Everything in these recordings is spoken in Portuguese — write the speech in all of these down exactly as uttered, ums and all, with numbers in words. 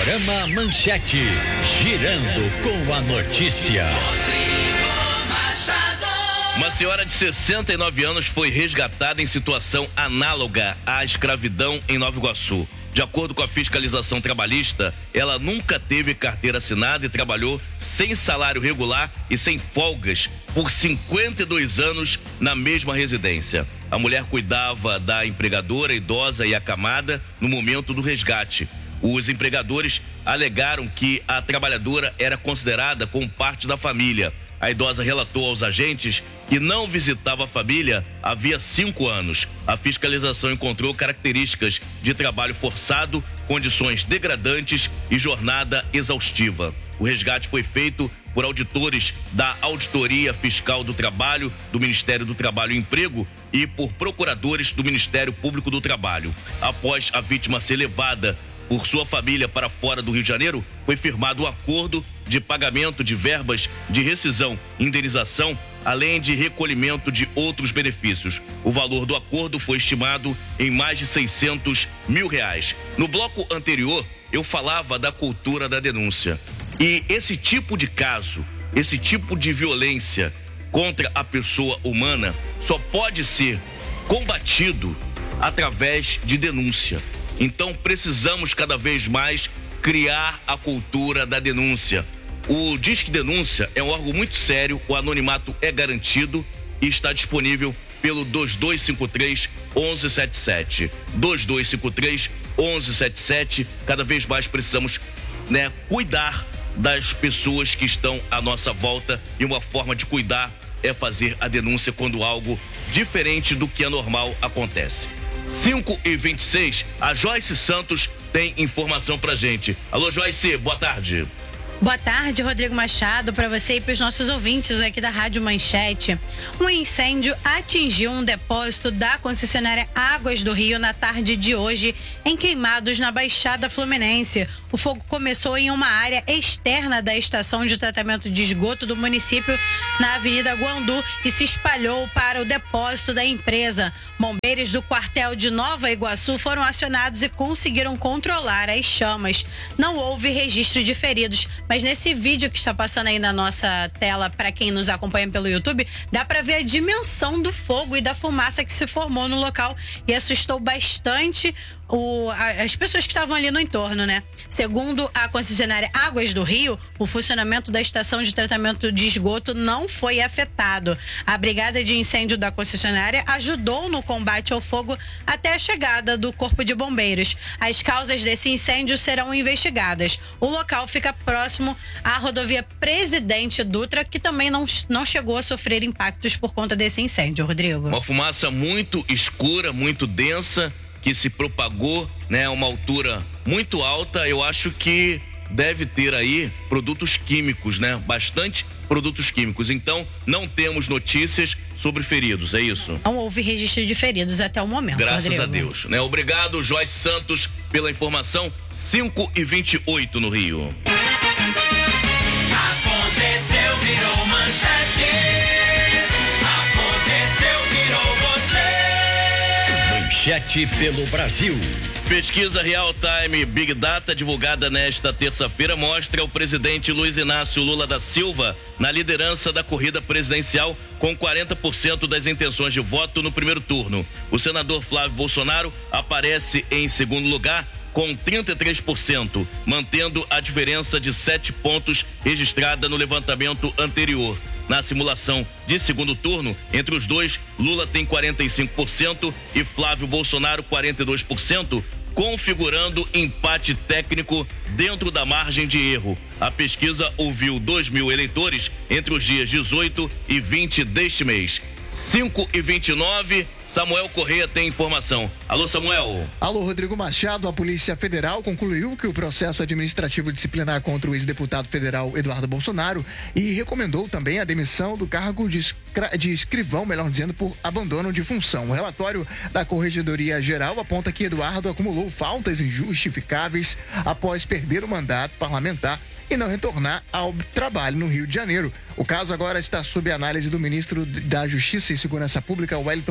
Programa Manchete, girando com a notícia. Uma senhora de sessenta e nove anos foi resgatada em situação análoga à escravidão em Nova Iguaçu. De acordo com a fiscalização trabalhista, ela nunca teve carteira assinada e trabalhou sem salário regular e sem folgas por cinquenta e dois anos na mesma residência. A mulher cuidava da empregadora idosa e acamada no momento do resgate. Os empregadores alegaram que a trabalhadora era considerada como parte da família. A idosa relatou aos agentes que não visitava a família havia cinco anos. A fiscalização encontrou características de trabalho forçado, condições degradantes e jornada exaustiva. O resgate foi feito por auditores da Auditoria Fiscal do Trabalho, do Ministério do Trabalho e Emprego e por procuradores do Ministério Público do Trabalho. Após a vítima ser levada por sua família para fora do Rio de Janeiro, foi firmado um acordo de pagamento de verbas de rescisão e indenização, além de recolhimento de outros benefícios. O valor do acordo foi estimado em mais de seiscentos mil reais. No bloco anterior, eu falava da cultura da denúncia. E esse tipo de caso, esse tipo de violência contra a pessoa humana só pode ser combatido através de denúncia. Então precisamos cada vez mais criar a cultura da denúncia. O Disque Denúncia é um órgão muito sério, o anonimato é garantido e está disponível pelo dois dois cinco três, um um sete sete. dois dois cinco três, um um sete sete. Cada vez mais precisamos, né, cuidar das pessoas que estão à nossa volta, e uma forma de cuidar é fazer a denúncia quando algo diferente do que é normal acontece. cinco e vinte e seis, a Joyce Santos tem informação pra gente. Alô, Joyce, boa tarde. Boa tarde, Rodrigo Machado, para você e para os nossos ouvintes aqui da Rádio Manchete. Um incêndio atingiu um depósito da concessionária Águas do Rio na tarde de hoje, em Queimados, na Baixada Fluminense. O fogo começou em uma área externa da estação de tratamento de esgoto do município, na Avenida Guandu, e se espalhou para o depósito da empresa. Bombeiros do quartel de Nova Iguaçu foram acionados e conseguiram controlar as chamas. Não houve registro de feridos, mas nesse vídeo que está passando aí na nossa tela, para quem nos acompanha pelo YouTube, dá para ver a dimensão do fogo e da fumaça que se formou no local e assustou bastante O, as pessoas que estavam ali no entorno, né? Segundo a concessionária Águas do Rio, o funcionamento da estação de tratamento de esgoto não foi afetado. A brigada de incêndio da concessionária ajudou no combate ao fogo até a chegada do Corpo de Bombeiros. As causas desse incêndio serão investigadas. O local fica próximo à rodovia Presidente Dutra, que também não, não chegou a sofrer impactos por conta desse incêndio, Rodrigo. Uma fumaça muito escura, muito densa, que se propagou, né, a uma altura muito alta. Eu acho que deve ter aí produtos químicos, né? Bastante produtos químicos. Então, não temos notícias sobre feridos, é isso? Não houve registro de feridos até o momento, Graças Rodrigo. a Deus, né? Obrigado, Joyce Santos, pela informação. cinco e vinte e oito no Rio. Aconteceu, virou manchete. Manchete pelo Brasil. Pesquisa Real Time Big Data divulgada nesta terça-feira mostra o presidente Luiz Inácio Lula da Silva na liderança da corrida presidencial com quarenta por cento das intenções de voto no primeiro turno. O senador Flávio Bolsonaro aparece em segundo lugar com trinta e três por cento, mantendo a diferença de sete pontos registrada no levantamento anterior. Na simulação de segundo turno, entre os dois, Lula tem quarenta e cinco por cento e Flávio Bolsonaro quarenta e dois por cento, configurando empate técnico dentro da margem de erro. A pesquisa ouviu dois mil eleitores entre os dias dezoito e vinte deste mês. cinco e vinte e nove, Samuel Correia tem informação. Alô, Samuel. Alô, Rodrigo Machado. A Polícia Federal concluiu que o processo administrativo disciplinar contra o ex-deputado federal Eduardo Bolsonaro e recomendou também a demissão do cargo de, escra... de escrivão, melhor dizendo, por abandono de função. O relatório da Corregedoria Geral aponta que Eduardo acumulou faltas injustificáveis após perder o mandato parlamentar e não retornar ao trabalho no Rio de Janeiro. O caso agora está sob análise do ministro da Justiça e Segurança Pública, Wellington Lima e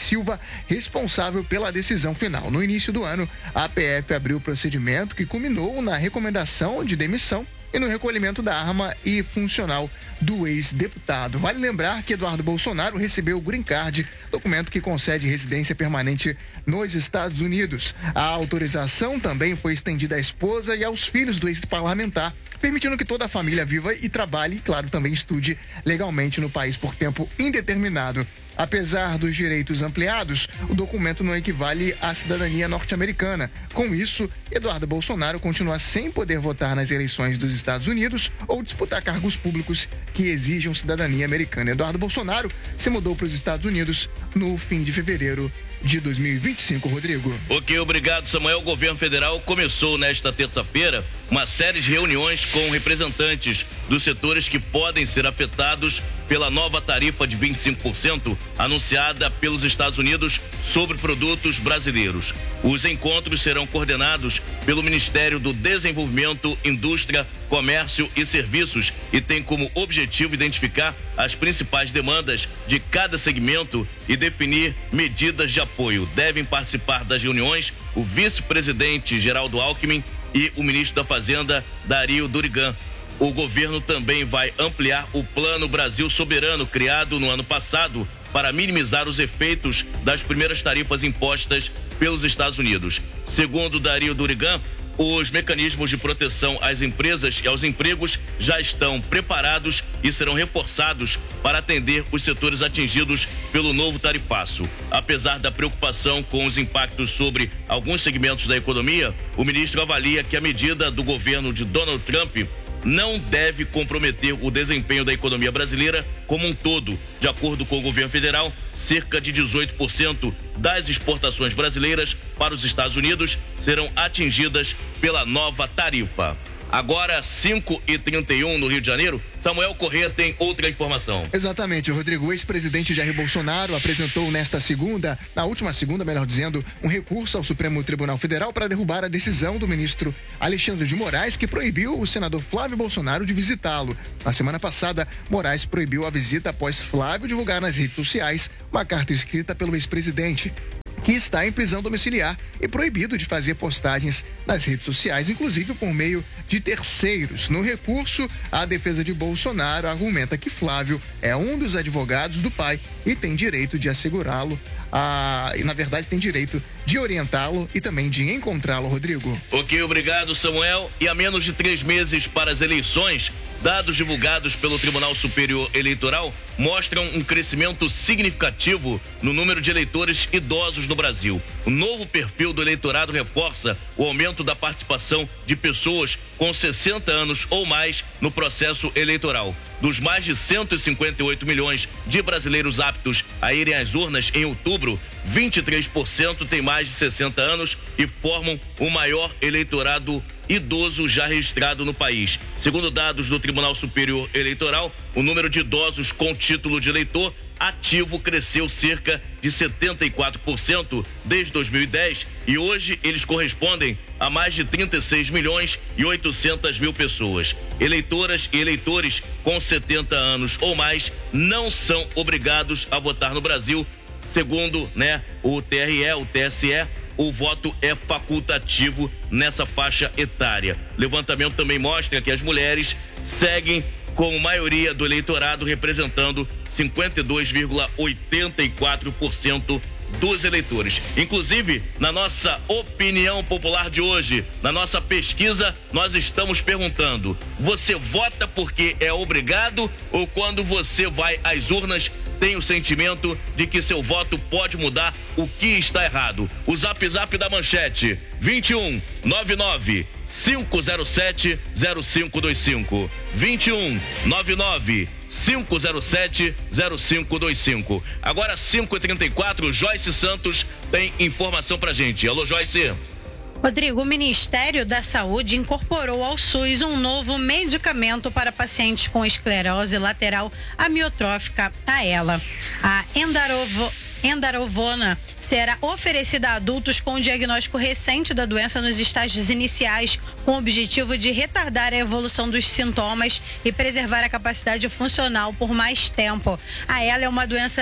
Silva, responsável pela decisão final. No início do ano, a A P F abriu o procedimento que culminou na recomendação de demissão e no recolhimento da arma e funcional do ex-deputado. Vale lembrar que Eduardo Bolsonaro recebeu o Green Card, documento que concede residência permanente nos Estados Unidos. A autorização também foi estendida à esposa e aos filhos do ex-parlamentar, permitindo que toda a família viva e trabalhe e, claro, também estude legalmente no país por tempo indeterminado. Apesar dos direitos ampliados, o documento não equivale à cidadania norte-americana. Com isso, Eduardo Bolsonaro continua sem poder votar nas eleições dos Estados Unidos ou disputar cargos públicos que exijam cidadania americana. Eduardo Bolsonaro se mudou para os Estados Unidos no fim de fevereiro de dois mil e vinte e cinco, Rodrigo. Ok, obrigado, Samuel. O governo federal começou nesta terça-feira uma série de reuniões com representantes dos setores que podem ser afetados pela nova tarifa de vinte e cinco por cento anunciada pelos Estados Unidos sobre produtos brasileiros. Os encontros serão coordenados pelo Ministério do Desenvolvimento, Indústria, Comércio e Serviços e tem como objetivo identificar as principais demandas de cada segmento e definir medidas de apoio. Devem participar das reuniões o vice-presidente Geraldo Alckmin e o ministro da Fazenda, Dario Durigan. O governo também vai ampliar o Plano Brasil Soberano, criado no ano passado, para minimizar os efeitos das primeiras tarifas impostas pelos Estados Unidos. Segundo Dario Durigan, os mecanismos de proteção às empresas e aos empregos já estão preparados e serão reforçados para atender os setores atingidos pelo novo tarifaço. Apesar da preocupação com os impactos sobre alguns segmentos da economia, o ministro avalia que a medida do governo de Donald Trump não deve comprometer o desempenho da economia brasileira como um todo. De acordo com o governo federal, cerca de dezoito por cento das exportações brasileiras para os Estados Unidos serão atingidas pela nova tarifa. Agora, cinco e trinta e um no Rio de Janeiro, Samuel Corrêa tem outra informação. Exatamente, Rodrigo. O ex-presidente Jair Bolsonaro apresentou nesta segunda, na última segunda, melhor dizendo, um recurso ao Supremo Tribunal Federal para derrubar a decisão do ministro Alexandre de Moraes, que proibiu o senador Flávio Bolsonaro de visitá-lo. Na semana passada, Moraes proibiu a visita após Flávio divulgar nas redes sociais uma carta escrita pelo ex-presidente, que está em prisão domiciliar e proibido de fazer postagens nas redes sociais, inclusive por meio de terceiros. No recurso, a defesa de Bolsonaro argumenta que Flávio é um dos advogados do pai e tem direito de assegurá-lo, a... e na verdade tem direito de orientá-lo e também de encontrá-lo, Rodrigo. Ok, obrigado, Samuel. E a menos de três meses para as eleições, dados divulgados pelo Tribunal Superior Eleitoral mostram um crescimento significativo no número de eleitores idosos no Brasil. O novo perfil do eleitorado reforça o aumento da participação de pessoas com sessenta anos ou mais no processo eleitoral. Dos mais de cento e cinquenta e oito milhões de brasileiros aptos a irem às urnas em outubro, vinte e três por cento têm mais de sessenta anos e formam o maior eleitorado idoso já registrado no país. Segundo dados do Tribunal Superior Eleitoral, o número de idosos com título de eleitor ativo cresceu cerca de setenta e quatro por cento desde dois mil e dez e hoje eles correspondem a mais de trinta e seis milhões e oitocentas mil pessoas. Eleitoras e eleitores com setenta anos ou mais não são obrigados a votar no Brasil. Segundo, né, o T R E, o T S E, o voto é facultativo nessa faixa etária. Levantamento também mostra que as mulheres seguem como maioria do eleitorado, representando cinquenta e dois vírgula oitenta e quatro por cento dos eleitores. Inclusive, na nossa opinião popular de hoje, na nossa pesquisa, nós estamos perguntando: você vota porque é obrigado ou quando você vai às urnas tem o sentimento de que seu voto pode mudar o que está errado? O Zap Zap da Manchete, vinte e um, nove nove, cinco zero sete, zero cinco dois cinco. vinte e um, nove nove, cinco zero sete, zero cinco dois cinco. Agora, cinco e trinta e quatro, Joyce Santos tem informação pra gente. Alô, Joyce. Rodrigo, o Ministério da Saúde incorporou ao SUS um novo medicamento para pacientes com esclerose lateral amiotrófica, a ELA. A Endarovo, Endarovona será oferecida a adultos com diagnóstico recente da doença nos estágios iniciais, com o objetivo de retardar a evolução dos sintomas e preservar a capacidade funcional por mais tempo. A ELA é uma doença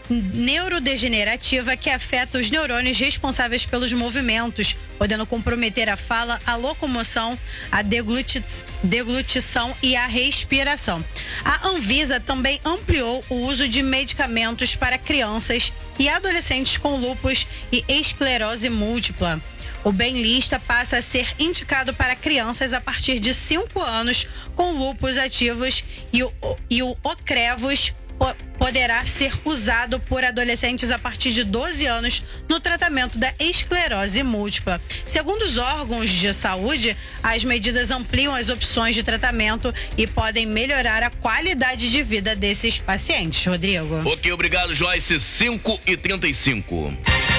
neurodegenerativa que afeta os neurônios responsáveis pelos movimentos, podendo comprometer a fala, a locomoção, a degluti- deglutição e a respiração. A Anvisa também ampliou o uso de medicamentos para crianças e adolescentes com lúpus e esclerose múltipla. O Benlysta passa a ser indicado para crianças a partir de cinco anos com lúpus ativos e o, e o Ocrevus po, poderá ser usado por adolescentes a partir de doze anos no tratamento da esclerose múltipla. Segundo os órgãos de saúde, as medidas ampliam as opções de tratamento e podem melhorar a qualidade de vida desses pacientes. Rodrigo. Ok, obrigado, Joyce. cinco e trinta e cinco.